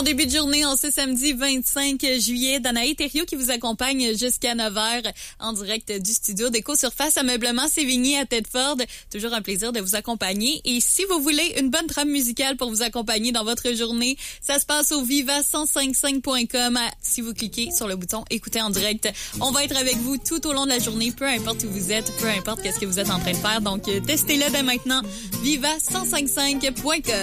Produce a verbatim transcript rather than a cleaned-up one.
Début de journée en ce samedi vingt-cinq juillet, Danae Thériault qui vous accompagne jusqu'à neuf heures en direct du studio d'Éco-Surface Ameublement Sévigné à Thetford. Toujours un plaisir de vous accompagner. Et si vous voulez une bonne trame musicale pour vous accompagner dans votre journée, ça se passe au viva cent cinquante-cinq point com. Si vous cliquez sur le bouton écouter en direct, on va être avec vous tout au long de la journée, peu importe où vous êtes, peu importe qu'est-ce que vous êtes en train de faire. Donc, testez-le dès maintenant, viva cent cinquante-cinq point com.